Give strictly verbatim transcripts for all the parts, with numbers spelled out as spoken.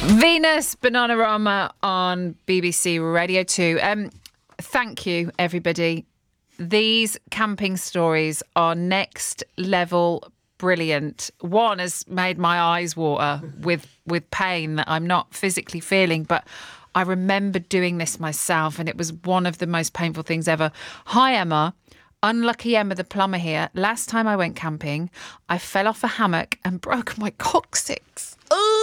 Venus Bananarama on B B C Radio two. Um, thank you, everybody. These camping stories are next level brilliant. One has made my eyes water with, with pain that I'm not physically feeling, but I remember doing this myself and it was one of the most painful things ever. Hi, Emma. Unlucky Emma the plumber here. Last time I went camping, I fell off a hammock and broke my coccyx.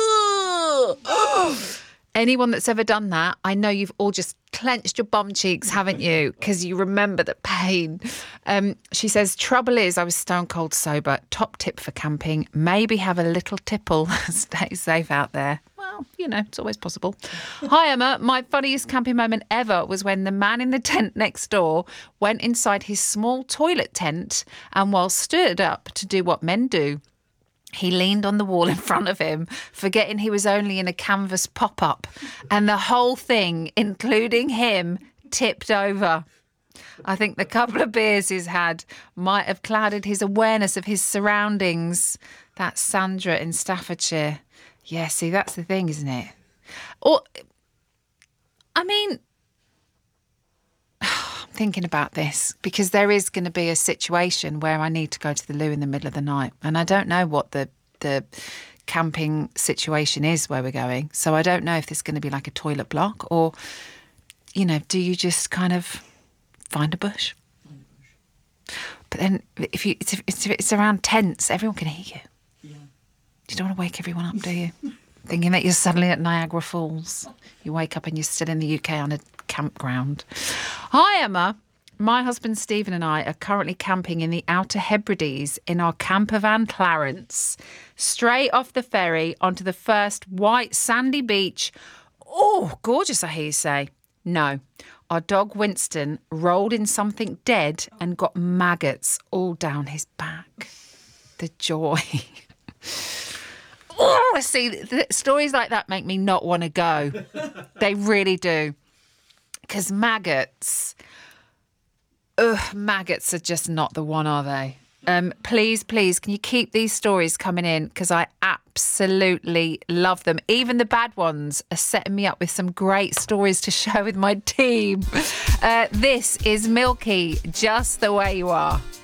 Oh! Anyone that's ever done that, I know you've all just clenched your bum cheeks, haven't you? Because you remember the pain. Um, she says, trouble is I was stone cold sober. Top tip for camping, maybe have a little tipple. Stay safe out there. Well, you know, it's always possible. Hi, Emma. My funniest camping moment ever was when the man in the tent next door went inside his small toilet tent and while stood up to do what men do, he leaned on the wall in front of him, forgetting he was only in a canvas pop-up. And the whole thing, including him, tipped over. I think the couple of beers he's had might have clouded his awareness of his surroundings. That's Sandra in Staffordshire. Yeah, see, that's the thing, isn't it? Or, I mean, I'm thinking about this because there is going to be a situation where I need to go to the loo in the middle of the night. And I don't know what the the camping situation is where we're going. So I don't know if there's going to be like a toilet block or, you know, do you just kind of find a bush? But then if you it's, it's, it's around tents, everyone can hear you. You don't want to wake everyone up, do you? Thinking that you're suddenly at Niagara Falls. You wake up and you're still in the U K on a campground. Hi, Emma. My husband Stephen and I are currently camping in the Outer Hebrides in our camper van Clarence. Straight off the ferry onto the first white sandy beach. Oh, gorgeous, I hear you say. No. Our dog Winston rolled in something dead and got maggots all down his back. The joy. Oh, see, the stories like that make me not want to go. They really do. Because maggots, ugh, maggots are just not the one, are they? Um, please, please, can you keep these stories coming in? Because I absolutely love them. Even the bad ones are setting me up with some great stories to share with my team. Uh, this is Milky, Just the Way You Are.